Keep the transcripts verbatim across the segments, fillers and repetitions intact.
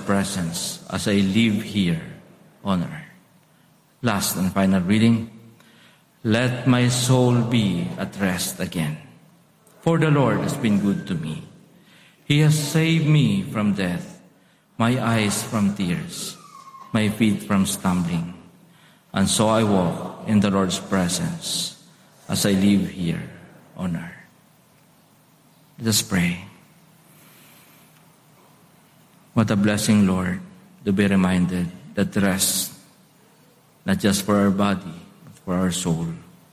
presence as I live here on earth. Last and final reading. Let my soul be at rest again, for the Lord has been good to me. He has saved me from death, my eyes from tears, my feet from stumbling. And so I walk in the Lord's presence as I live here on earth. Let us pray. What a blessing, Lord, to be reminded that rest, not just for our body, but for our soul,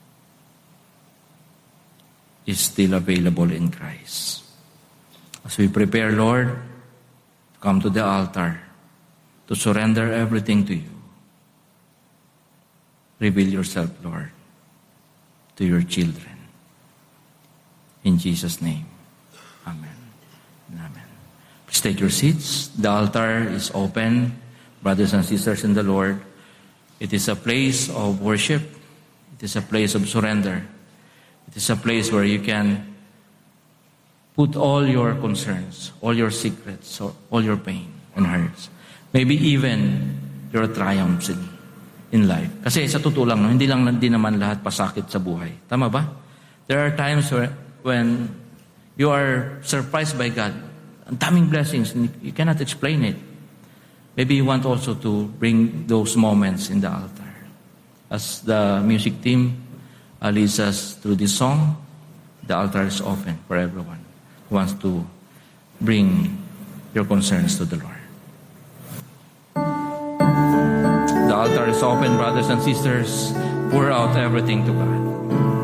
is still available in Christ. As we prepare, Lord, to come to the altar, to surrender everything to you, reveal yourself, Lord, to your children. In Jesus' name, amen and amen. Please take your seats. The altar is open, brothers and sisters in the Lord. It is a place of worship. It is a place of surrender. It is a place where you can put all your concerns, all your secrets, all your pain and hurts. Maybe even your triumphs in, in life. Kasi sa totoo lang, no, hindi lang hindi naman lahat pasakit sa buhay. Tama ba? There are times where, when you are surprised by God. Ang daming blessings, you cannot explain it. Maybe you want also to bring those moments in the altar. As the music team uh, leads us through this song, the altar is open for everyone who wants to bring your concerns to the Lord. The altar is open, brothers and sisters. Pour out everything to God.